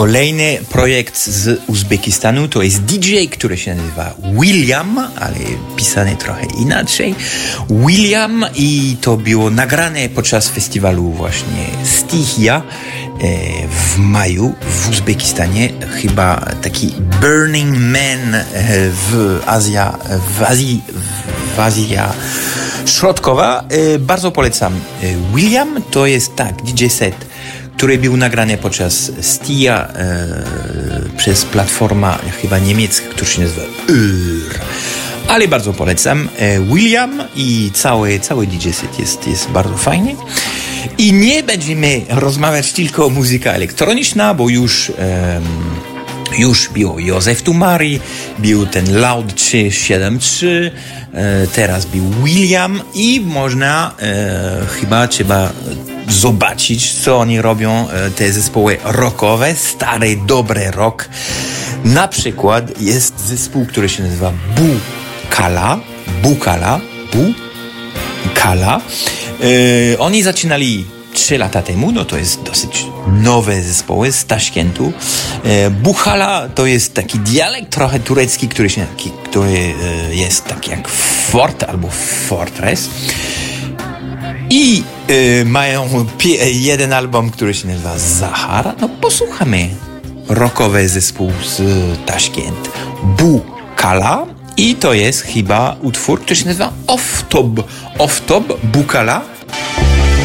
Kolejny projekt z Uzbekistanu to jest DJ, który się nazywa William, ale pisany trochę inaczej. William i to było nagrane podczas festiwalu właśnie Stihia w maju w Uzbekistanie. Chyba taki Burning Man w Azji Środkowa. Bardzo polecam. William to jest tak, DJ set, który był nagrany podczas Stia przez platforma chyba niemiecka, która się nazywa Ur. Ale bardzo polecam. William i cały DJ set jest bardzo fajny. I nie będziemy rozmawiać tylko o muzyce elektronicznej, bo już był Józef Tumari, był ten Loud 373, teraz był William i można chyba trzeba zobaczyć, co oni robią, te zespoły rockowe, stary, dobry rock. Na przykład jest zespół, który się nazywa Bukala. Oni zaczynali 3 lata temu, no to jest dosyć nowe zespoły z Taszkentu. Bukala to jest taki dialekt trochę turecki, który jest taki jak fort albo fortress. I mają jeden album, który się nazywa Zahara. No posłuchamy. Rockowy zespół z Taszkent. Bukala. I to jest chyba utwór, który się nazywa Off-Top Bukala.